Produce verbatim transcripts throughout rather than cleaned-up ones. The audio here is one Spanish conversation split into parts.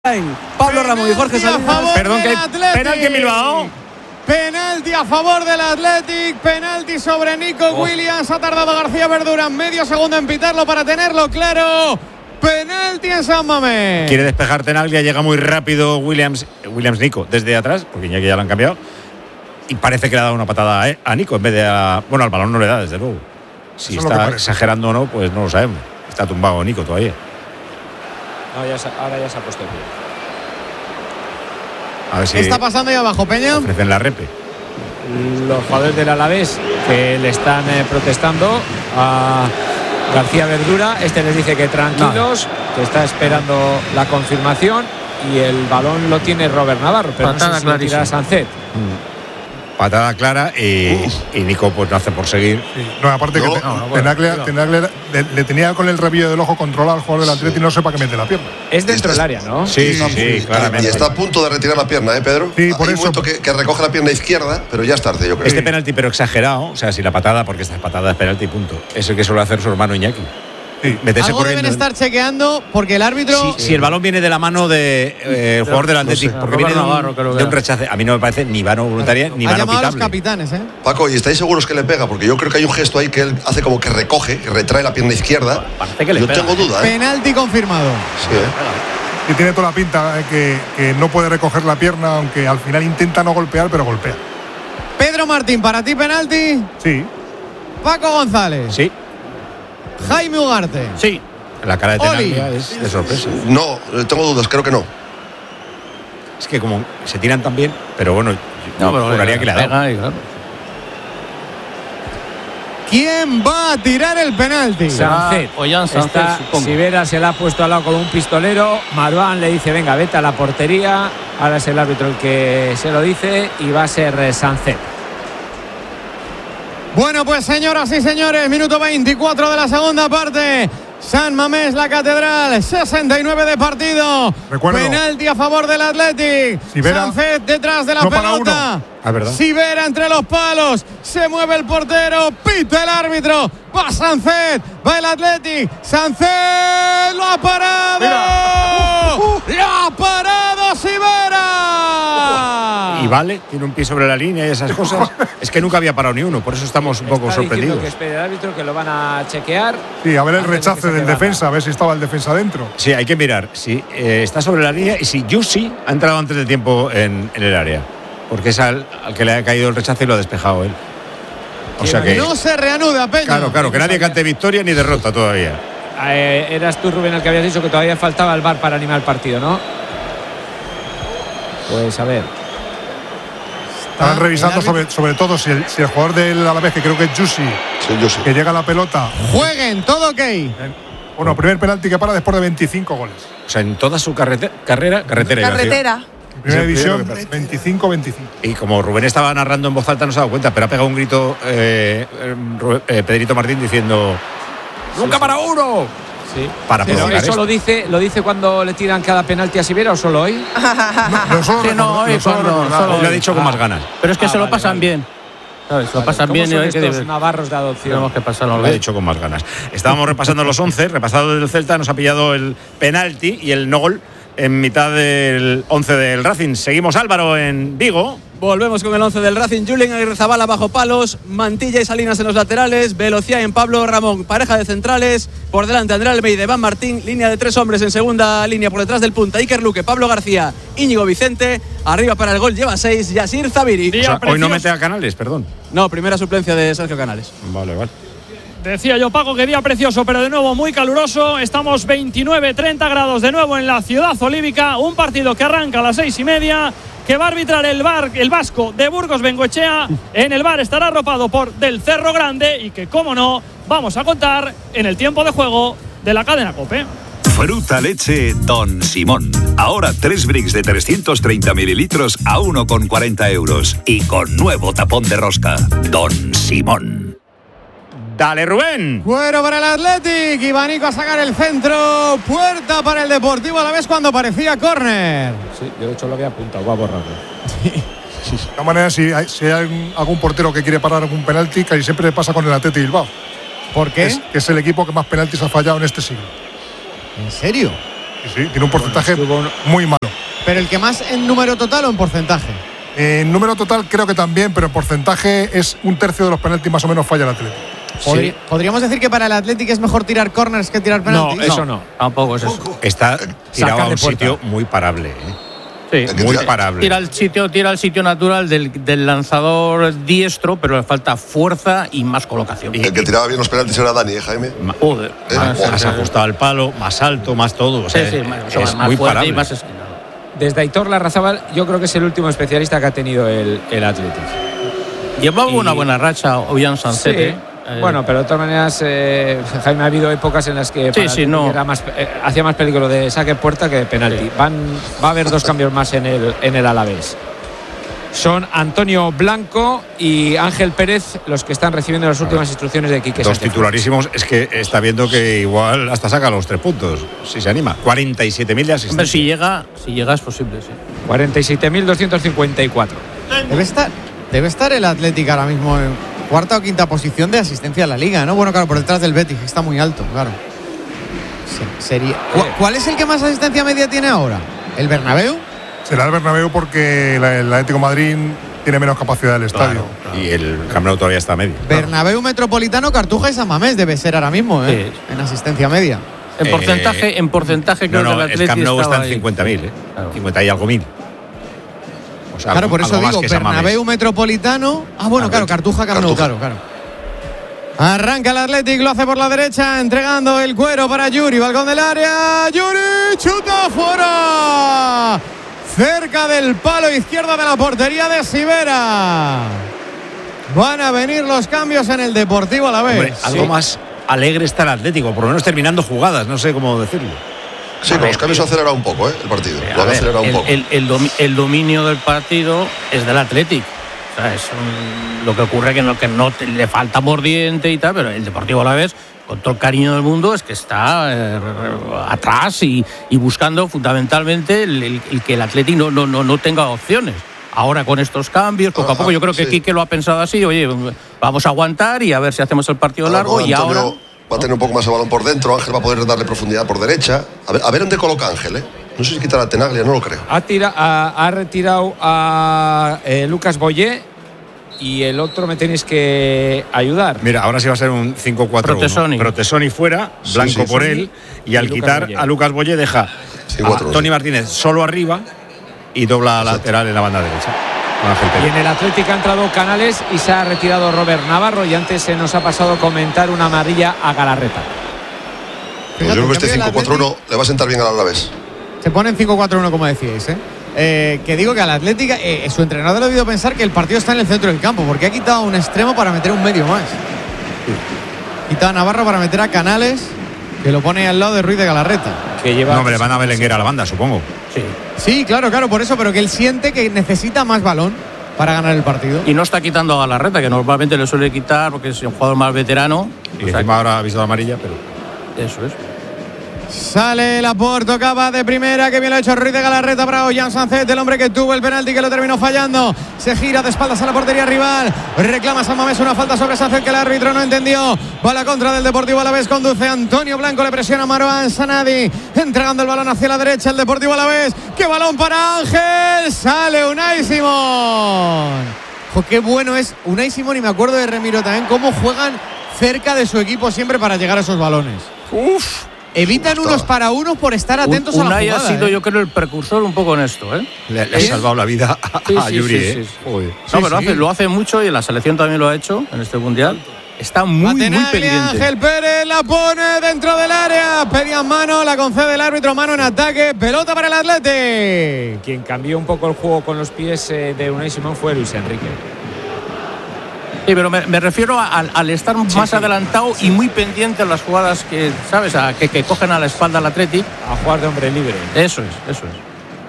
Pablo Ramón y Jorge Salinas. Perdón, que hay penalti en Bilbao. Penalti a favor del Athletic, penalti sobre Nico oh. Williams. Ha tardado García Verdura medio segundo en pitarlo para tenerlo claro. Penalti en San Mamés. Quiere despejar Tenaglia, llega muy rápido Williams, Williams Nico desde atrás, porque ya que ya lo han cambiado. Y parece que le ha dado una patada a, a Nico en vez de a. Bueno, al balón no le da, desde luego. Si Eso está exagerando o no, pues no lo sabemos. Está tumbado Nico todavía. No, ya se, ahora ya se ha puesto el pie. A ver si ¿Qué está pasando ahí abajo, Peña? Ofrecen la repe. Los jugadores del Alavés que le están eh, protestando a García Verdura. Este les dice que tranquilos, no. que está esperando la confirmación. Y el balón lo tiene Robert Navarro, pero patada no sé si lo tira Sancet. Mm. Patada clara y, y Nico pues no hace por seguir. Sí. No, aparte no, que te, no, no, bueno, Tenaglia, no. Tenaglia le, le tenía con el rabillo del ojo controlado al jugador del Atleti y no sé para qué mete la pierna. Es dentro del área, ¿no? Sí, sí, sí, sí, claramente. Y está a punto de retirar la pierna, ¿eh, Pedro? Sí, por Hay eso. un momento que, que recoge la pierna izquierda, pero ya es tarde, yo creo. Este penalti, pero exagerado, o sea, si la patada, porque esta patada es penalti, punto. Es el que suele hacer su hermano Iñaki. Sí. Algo deben estar chequeando porque el árbitro. Si, sí. si el balón viene de la mano del de, eh, jugador del Athletic, no sé, porque viene de un, Navarro, que de un rechace. A mí no me parece ni mano voluntaria ni ha mano llamado pitable. A los capitanes, ¿eh? Paco, ¿y estáis seguros que le pega? Porque yo creo que hay un gesto ahí que él hace como que recoge, que retrae la pierna izquierda. Parece que le yo pega. tengo duda, ¿eh? Penalti confirmado. Sí, ¿eh? Y tiene toda la pinta eh, que, que no puede recoger la pierna, aunque al final intenta no golpear, pero golpea. Pedro Martín, ¿para ti penalti? Sí. Paco González. Sí. Jaime Ugarte. Sí. La cara de Tenaglia es de sorpresa. No, tengo dudas, creo que no. Es que como se tiran tan bien, pero bueno, no, pero juraría que le ha dado. Claro. ¿Quién va a tirar el penalti? Sancet. Ollán Sancet, supongo. Sivera se la ha puesto al lado con un pistolero. Marwan le dice, venga, vete a la portería. Ahora es el árbitro el que se lo dice y va a ser Sancet. Bueno, pues señoras y señores, minuto veinticuatro de la segunda parte. San Mamés, la Catedral, sesenta y nueve de partido. Recuerdo. Penalti a favor del Athletic. Sivera, Sancet detrás de la no pelota. Ah, ¿verdad? Sivera entre los palos. Se mueve el portero. Pita el árbitro. Va Sancet. Va el Athletic. Sancet lo ha parado. Uh, uh. Lo ha parado Sivera. Y vale, tiene un pie sobre la línea y esas cosas. Es que nunca había parado ni uno, por eso estamos un poco Está sorprendidos. Que espere el árbitro, que lo van a chequear. Sí, a ver el rechace del defensa, a ver si estaba el defensa dentro. Sí, hay que mirar si eh, está sobre la línea y si Jussi ha entrado antes de tiempo en, en el área. Porque es al, al que le ha caído el rechace y lo ha despejado él. O sea que no se reanuda, Peña. Claro, claro, que nadie cante victoria ni derrota todavía. Eh, eras tú, Rubén, el que habías dicho que todavía faltaba el V A R para animar el partido, ¿no? Pues a ver. Están revisando sobre, sobre todo si el, si el jugador del Alavés, que creo que es Jussi, sí, yo sí. que llega a la pelota. Jueguen, todo ok. Bueno, primer penalti que para después de veinticinco goles. O sea, en toda su carrete, carrera, carretera. Carretera. Primera división, veinticinco veinticinco. Y como Rubén estaba narrando en voz alta, no se ha dado cuenta, pero ha pegado un grito eh, eh, Pedrito Martín diciendo: ¡nunca para uno! Sí. Para pero provocar eso esto. lo dice, lo dice cuando le tiran cada penalti a Sivera o solo hoy. No, no, solo, sí, no, hoy solo, lo ha dicho con más ganas. Pero es que ah, se lo vale, pasan vale. bien. ¿Sabes? Se lo Vale, pasan ¿cómo bien son y estos que navarros de adopción? Tenemos que pasarlo Lo ha dicho con más ganas. Estábamos repasando los once, repasado del Celta, nos ha pillado el penalti y el no gol en mitad del once del Racing. Seguimos, Álvaro, en Vigo. Volvemos con el once del Racing. Julen Aguirrezabala bajo palos, Mantilla y Salinas en los laterales, Velocia en Pablo Ramón, pareja de centrales, por delante André Almeida, Iván Martín, línea de tres hombres en segunda línea por detrás del punta, Iker Luque, Pablo García, Íñigo Vicente, arriba para el gol lleva seis, Yasir Zabiri. O sea, hoy no mete a Canales, perdón. No, primera suplencia de Sergio Canales. Vale, vale. Decía yo, Paco, que día precioso, pero de nuevo muy caluroso. Estamos veintinueve treinta grados de nuevo en la ciudad olívica. Un partido que arranca a las seis y media, que va a arbitrar el, bar, el vasco de Burgos Bengoechea. En el bar estará arropado por Del Cerro Grande y que, como no, vamos a contar en el tiempo de juego de la cadena COPE. Fruta leche Don Simón. Ahora tres bricks de trescientos treinta mililitros a uno con cuarenta euros. Y con nuevo tapón de rosca. Don Simón. Dale, Rubén. Cuero para el Athletic. Ivanico a sacar el centro. Puerta para el Deportivo Alavés cuando parecía córner. Sí, yo de hecho lo había apuntado, voy a borrarlo. De todas maneras, si hay, si hay algún portero que quiere parar algún penalti, casi siempre le pasa con el Athletic Bilbao. ¿Por qué? Es, que es el equipo que más penaltis ha fallado en este siglo. ¿En serio? Sí, sí, tiene un porcentaje bueno, muy malo. ¿Pero el que más en número total o en porcentaje? En número total creo que también, pero en porcentaje es un tercio de los penaltis más o menos falla el Atlético. Sí. ¿Podríamos decir que para el Atlético es mejor tirar córners que tirar penaltis? No, eso no. no. Tampoco es eso. Está tirado a un sitio muy parable. ¿eh? Sí, muy parable. Tira el sitio, tira el sitio natural del, del lanzador diestro, pero le falta fuerza y más colocación. El que tiraba bien los penaltis era Dani, ¿eh, Jaime? Joder. ¿Eh? Más, Joder. más ajustado al palo, más alto, más todo. O sea, sí, sí, más, es más muy fuerte parable. y más esquinado. Desde Aitor Larrazábal, yo creo que es el último especialista que ha tenido el, el Atlético. Llevaba Y- una buena racha Ollán Sancet. Sí. ¿eh? Bueno, pero de todas maneras, eh, Jaime, ha habido épocas en las que Sí, para sí, el no. era más, eh, hacía más peligro de saque puerta que de penalti. Sí. Van, va a haber dos cambios más en el, en el Alavés. Son Antonio Blanco y Ángel Pérez los que están recibiendo las últimas instrucciones de Quique Dos Sánchez. titularísimos. Es que está viendo que igual hasta saca los tres puntos, si se anima. cuarenta y siete mil de Hombre, asistencia. si llega, si llega es posible, sí. cuarenta y siete mil doscientos cincuenta y cuatro. Debe estar, debe estar el Atlético ahora mismo en cuarta o quinta posición de asistencia a la liga, ¿no? Bueno, claro, por detrás del Betis, que está muy alto, claro. Se- sería, ¿cu- ¿Cuál es el que más asistencia media tiene ahora? ¿El Bernabéu? Será el Bernabéu porque la- el Atlético de Madrid tiene menos capacidad del estadio. Y el Camp Nou todavía está a medio. Bernabéu, Metropolitano, Cartuja y San Mamés debe ser ahora mismo, ¿eh? Sí. En asistencia media. En Eh, porcentaje, en porcentaje creo No, no, que el el Atleti Camp Nou estaba está en ahí. cincuenta mil, ¿eh? Claro. cincuenta y algo mil. O sea, Claro, algo- por eso algo más digo, que San Mamés. Bernabéu, Metropolitano. Ah, bueno, Ah, claro, Betis. Cartuja, Camp Nou, claro, Cartuja. claro. Arranca el Athletic, lo hace por la derecha, entregando el cuero para Yuri, balcón del área. Yuri, chuta fuera. Cerca del palo izquierdo de la portería de Sivera. Van a venir los cambios en el Deportivo Alavés. Hombre, algo más alegre está el Atlético, por lo menos terminando jugadas, no sé cómo decirlo. Sí, con los cambios se ha acelerado un poco, ¿eh? El partido. A Lo han ver, acelerado un el, poco. el- el domi- el dominio del partido es del Athletic. O sea, es un- lo que ocurre que no, que no te- le falta mordiente y tal, pero el Deportivo Alavés, con todo el cariño del mundo, es que está eh, atrás y, y buscando fundamentalmente el, el- el que el Athletic no, no, no, no tenga opciones. Ahora con estos cambios, poco a Ah, poco, yo creo que sí. Quique lo ha pensado así, oye, vamos a aguantar y a ver si hacemos el partido Ahora largo con y Antonio ahora... va a tener un poco más de balón por dentro. Ángel va a poder darle profundidad por derecha. A ver, a ver dónde coloca Ángel, ¿eh? No sé si quita la Tenaglia, no lo creo. Ha, tira- ha, ha retirado a eh, Lucas Boyé y el otro me tenéis que ayudar. Mira, ahora sí va a ser un cinco cuatro uno. Protesoni. Protesoni fuera, Sí, Blanco sí, por sí. él, y al Lucas quitar Boyé. a Lucas Boyé deja Sí, a cuatro, Tony sí. Martínez solo arriba y dobla lateral en la banda derecha. Con Ángel Y Pérez. en el Atlético ha entrado Canales y se ha retirado Robert Navarro. Y antes se nos ha pasado comentar una amarilla a Galarreta. Pues yo creo que este Fíjate, cinco cuatro uno le va a sentar bien al Alavés. Se pone en cinco cuatro uno, como decíais, ¿eh? Eh, que digo que al Atlético, eh, su entrenador ha debido pensar que el partido está en el centro del campo, porque ha quitado un extremo para meter un medio más. Quita a Navarro para meter a Canales, que lo pone al lado de Ruiz de Galarreta. Que lleva No, hombre, van a Belenguer a la banda, supongo. Sí. Sí, claro, claro, por eso, pero que él siente que necesita más balón para ganar el partido. Y no está quitando a Galarreta, que normalmente le suele quitar porque es un jugador más veterano. Y O sea, encima ahora ha visto la amarilla, pero. eso es. Sale Laporte, acaba de primera, que bien lo ha hecho Ruiz de Galarreta para Ollán Sancet, el hombre que tuvo el penalti que lo terminó fallando. Se gira de espaldas a la portería rival, reclama San Mamés una falta sobre Sancet que el árbitro no entendió. Va a la contra del Deportivo Alavés, conduce Antonio Blanco, le presiona Marwan Sanadi, entregando el balón hacia la derecha el Deportivo Alavés. ¡Qué balón para Ángel! Sale Unai Simón. Jo, qué bueno es Unai Simón, y me acuerdo de Remiro también, cómo juegan cerca de su equipo siempre para llegar a esos balones. Uf. Evitan unos para unos por estar atentos a la Unai jugada. ha sido, ¿eh? yo creo, el precursor un poco en esto, ¿eh? Le, le ha ¿Quién? salvado la vida a, Sí, a sí, Yuri, sí, ¿eh? sí, sí. Joder. No, Sí, pero lo sí. hace, lo hace mucho y en la selección también lo ha hecho en este mundial. Está muy, muy Tenaglia, pendiente. Ángel Pérez la pone dentro del área. Pedían mano, la concede el árbitro, mano en ataque. Pelota para el Athletic. Quien cambió un poco el juego con los pies eh, de Unai Simón fue Luis Enrique. Sí, pero me, me refiero a- al, al estar más sí. adelantado y muy pendiente en las jugadas que, ¿sabes? A, que, que cogen a la espalda al Athletic. A jugar de hombre libre. Eso es, eso es.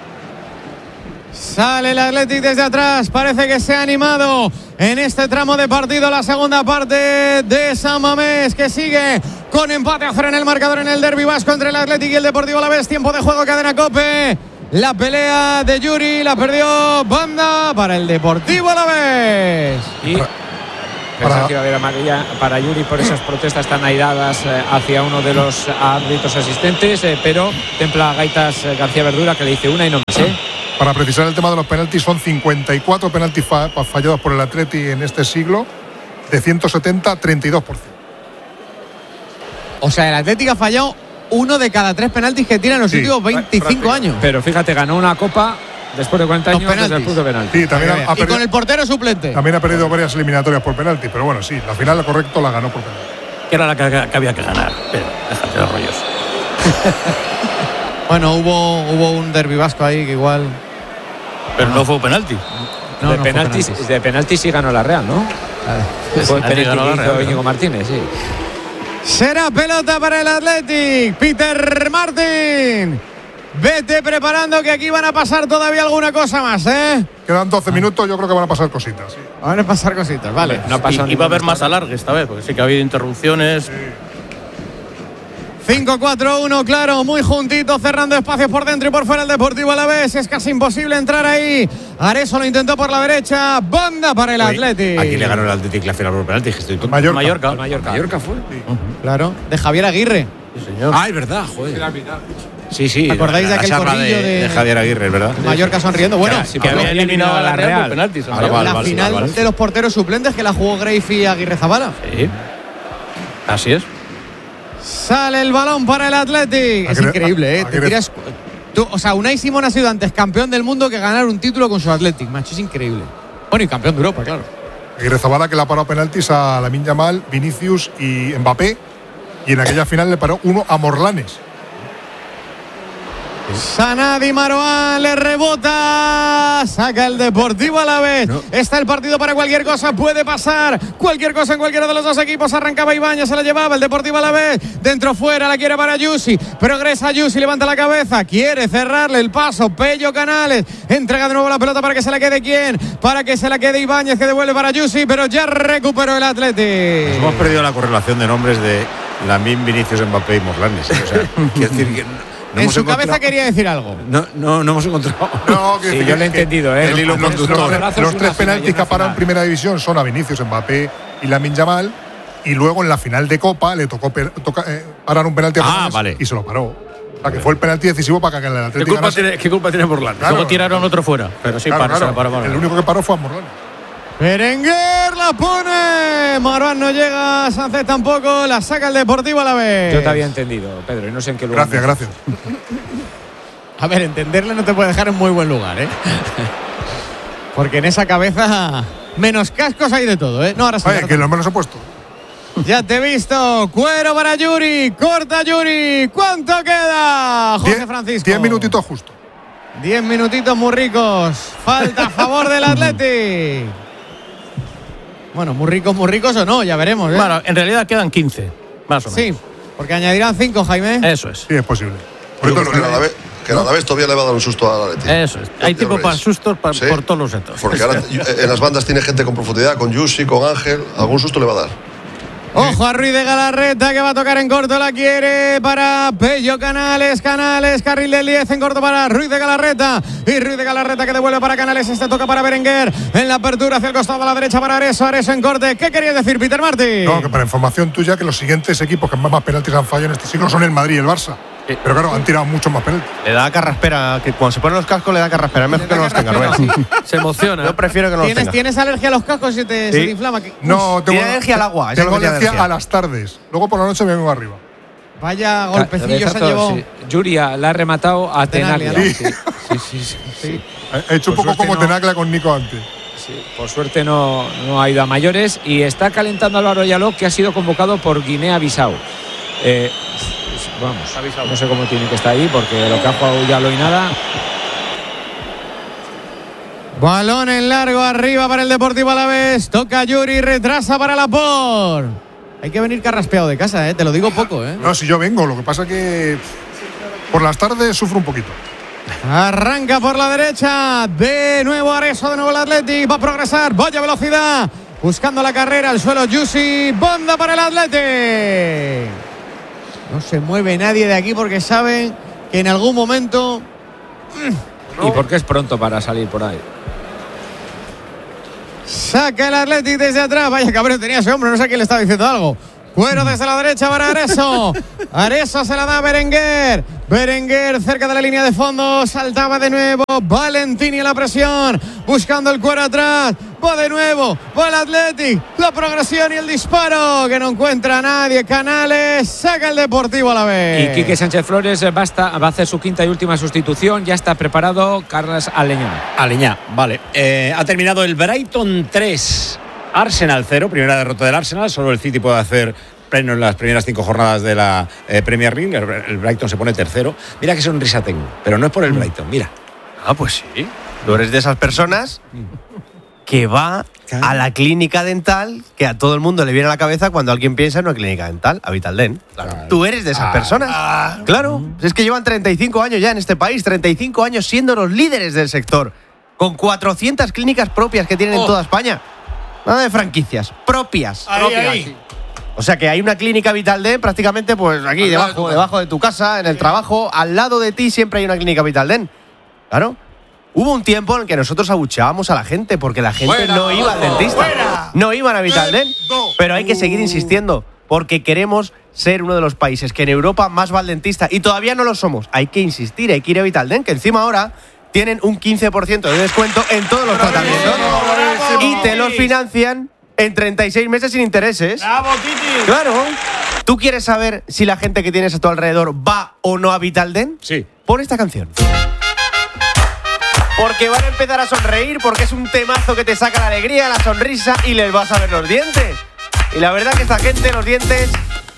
Sale el Athletic desde atrás. Parece que se ha animado en este tramo de partido. La segunda parte de San Mamés, que sigue con empate a cero en el marcador en el derbi vasco entre el Athletic y el Deportivo Alavés. Tiempo de juego, cadena COPE. La pelea de Yuri la perdió Banda para el Deportivo Alavés. Y Pensaba que iba a haber amarilla para Yuri por esas protestas tan airadas eh, hacia uno de los árbitros asistentes, eh, pero templa gaitas eh, García Verdura, que le dice una y no más, ¿eh? Para precisar el tema de los penaltis, son cincuenta y cuatro penaltis fa fallados por el Atleti en este siglo, de ciento setenta, treinta y dos por ciento. O sea, el Atlético ha fallado uno de cada tres penaltis que tira en los sí, últimos veinticinco años. Pero fíjate, ganó una copa después de cuarenta años desde el punto de penalti. Sí, también ha, ha y perdido, con el portero suplente. También ha perdido varias eliminatorias por penalti, pero bueno, sí, la final correcto la ganó por penalti. Que era la que, que había que ganar, pero déjate de rollos. Bueno, hubo, hubo un derbi vasco ahí que igual… Pero no, no fue penalti. No, de, no penaltis, penaltis. de penaltis sí ganó la Real, ¿no? Ah, fue penalti que hizo Íñigo Martínez, sí. Será pelota para el Athletic. Peter Martin. Vete preparando que aquí van a pasar todavía alguna cosa más, ¿eh? Quedan doce minutos, yo creo que van a pasar cositas. Sí. Van a pasar cositas, vale. No y, y va a haber más alargue esta vez, porque sí que ha habido interrupciones. Sí. cinco cuatro uno, claro, muy juntito, cerrando espacios por dentro y por fuera el Deportivo Alavés. Es casi imposible entrar ahí. Areso lo intentó por la derecha. Banda para el Athletic. Aquí le ganó el Athletic la final por penalti. Estoy Mallorca. Mallorca. Mallorca. Mallorca fue. Sí. Uh-huh. Claro, de Javier Aguirre. Sí, señor. Ah, es verdad, joder. Sí, sí. ¿Acordáis la, de aquel corrillo de, de, de Javier Aguirre, verdad? Mallorca sonriendo. Bueno, sí, que había eliminado a la Real, Real por penaltis. Ahora vale, la vale, final vale, vale. de los porteros suplentes que la jugó Greiff y Aguirre Zabala. Sí. Así es. Sale el balón para el Athletic. Es increíble, ¿eh? Te tiras, tú, o sea, Unai Simón ha sido antes campeón del mundo que ganar un título con su Athletic, macho. Es increíble. Bueno, y campeón de Europa, claro. Aguirre Zabala, que le ha parado penaltis a Lamine Yamal, Vinicius y Mbappé. Y en aquella final le paró uno a Morlanes. Sanadi Marouane le rebota, saca el Deportivo Alavés. No. Está el partido para cualquier cosa, puede pasar cualquier cosa en cualquiera de los dos equipos. Arrancaba Ibañez, se la llevaba el Deportivo Alavés, dentro fuera, la quiere para Yusi, progresa Yusi, levanta la cabeza, quiere cerrarle el paso, Pello Canales, entrega de nuevo la pelota para que se la quede quién, para que se la quede Ibañez, que devuelve para Yusi, pero ya recuperó el Athletic. Pues hemos perdido la correlación de nombres de Lamine, Vinicius, Mbappé y Morlanes. O sea, quiero decir que No en su cabeza quería decir algo. No, no, no hemos encontrado. No, que sí, yo lo he entendido, ¿eh? El hilo los, los, los, los tres penaltis que pararon en primera división son a Vinicius, Mbappé y Lamine Yamal. Y luego en la final de Copa le tocó per, toca, eh, parar un penalti a ah, vale. y se lo paró. O sea, que fue el penalti decisivo para que el Atlético. ¿Qué culpa tiene, ¿qué culpa tiene Morlanes? Claro, luego tiraron otro fuera. Pero sí, claro, para, claro. para, para, para. El único que paró fue a Morlanes. Berenguer la pone. Marouane no llega, Sánchez tampoco. La saca el Deportivo Alavés. Yo te había entendido, Pedro, y no sé en qué lugar. Gracias, gracias. A ver, entenderle no te puede dejar en muy buen lugar, ¿eh? Porque en esa cabeza menos cascos hay de todo, ¿eh? No, ahora sí. Oye, que lo menos he puesto. Ya te he visto. Cuero para Yuri. Corta Yuri. ¿Cuánto queda, José Diez, Francisco? Diez minutitos justo. Diez minutitos muy ricos. Falta a favor del Athletic. Bueno, muy ricos, muy ricos o no, ya veremos, ¿eh? Bueno, en realidad quedan quince, más o menos. Sí, porque añadirán cinco, Jaime. Eso es. Sí, es posible. Yo creo que la Alavés, que la Alavés todavía le va a dar un susto a la Athletic. Eso es. Hay tiempo para sustos para, ¿sí? Por todos los sectores. Porque ahora en las bandas tiene gente con profundidad, con Yusi, con Ángel. Algún susto le va a dar. Ojo a Ruiz de Galarreta, que va a tocar en corto, la quiere para Pello Canales, Canales, carril del diez en corto para Ruiz de Galarreta, y Ruiz de Galarreta que devuelve para Canales, este toca para Berenguer, en la apertura hacia el costado a la derecha para Areso, Areso en corte. ¿Qué quería decir Peter Martin? No, que para información tuya, que los siguientes equipos que más, más penaltis han fallado en este siglo son el Madrid y el Barça. Sí. Pero claro, han tirado muchos más penaltis. Le da carraspera, que cuando se ponen los cascos le da carraspera. Es mejor que no los tenga, Rubén. Se emociona. Yo prefiero que no los tenga. ¿Tienes alergia a los cascos y te, ¿sí? se te inflama? No, tengo alergia al agua. Tengo alergia a las tardes. Luego por la noche me vengo arriba. Vaya golpecillos se llevó. Sí. Yuria la ha rematado a Tenaglia. Sí. Sí. Sí, sí, sí, sí. He hecho por un poco como no, Tenaglia con Nico antes. Sí, por suerte no, no ha ido a mayores y está calentando a Álvaro Yaló, que ha sido convocado por Guinea-Bissau. Eh, vamos, no sé cómo tiene que estar ahí porque lo que ha jugado Yaló y nada. Balón en largo arriba para el Deportivo Alavés. Toca Yuri, retrasa para Laporte. Hay que venir carraspeado de casa, ¿eh? Te lo digo poco, ¿eh? No, si yo vengo, lo que pasa que por las tardes sufro un poquito. Arranca por la derecha, de nuevo Areso, de nuevo el Athletic, va a progresar, vaya velocidad, buscando la carrera, al suelo Yusi, banda para el Athletic. No se mueve nadie de aquí porque saben que en algún momento… ¿Y por qué es pronto para salir por ahí? Saca el Athletic desde atrás. Vaya cabrón tenía ese hombre, no sé a quién le estaba diciendo algo. Cuero desde la derecha para Areso. Areso se la da a Berenguer. Berenguer cerca de la línea de fondo. Saltaba de nuevo. Valentini en la presión. Buscando el Cuero atrás. Va de nuevo. Va el Athletic. La progresión y el disparo. Que no encuentra a nadie. Canales. Saca el Deportivo a la vez. Y Quique Sánchez Flores va a, estar, va a hacer su quinta y última sustitución. Ya está preparado Carlos Aleñá. Aleñá, vale. Eh, ha terminado el Brighton tres. Arsenal cero, primera derrota del Arsenal. Solo el City puede hacer pleno en las primeras cinco jornadas de la eh, Premier League. El, el Brighton se pone tercero. Mira qué sonrisa tengo, pero no es por el Brighton, mira. Ah, pues sí. Tú eres de esas personas que va a la clínica dental que a todo el mundo le viene a la cabeza cuando alguien piensa en una clínica dental, a Vitaldent. Claro. Tú eres de esas ah, personas. Ah, claro. Es que llevan treinta y cinco años ya en este país, treinta y cinco años siendo los líderes del sector, con cuatrocientas clínicas propias que tienen oh. en toda España. Nada de franquicias, propias. Ahí, propias. Ahí. O sea que hay una clínica Vitaldent prácticamente pues aquí, al debajo, de debajo de tu casa, en el trabajo, al lado de ti siempre hay una clínica Vitaldent. Claro. Hubo un tiempo en el que nosotros abucheábamos a la gente porque la gente fuera, no iba al dentista. Fuera. No iban a Vitaldent. Pero hay que seguir insistiendo porque queremos ser uno de los países que en Europa más va al dentista y todavía no lo somos. Hay que insistir, hay que ir a Vitaldent, que encima ahora tienen un quince por ciento de descuento en todos los tratamientos y te los financian en treinta y seis meses sin intereses. ¡Bravo, Titi! Claro. ¿Tú quieres saber si la gente que tienes a tu alrededor va o no a Vitaldent? Sí. Pon esta canción. Porque van a empezar a sonreír, porque es un temazo que te saca la alegría, la sonrisa y les vas a ver los dientes. Y la verdad que esta gente, los dientes,